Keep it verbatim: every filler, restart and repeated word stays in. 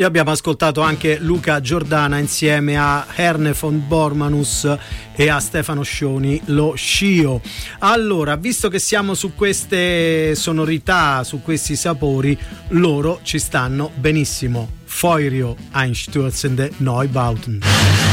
E abbiamo ascoltato anche Luca Giordana insieme a Erne von Bormanus e a Stefano Scioni, Lo Scio. Allora, visto che siamo su queste sonorità, su questi sapori, loro ci stanno benissimo. Feurio Einstürzende Neubauten.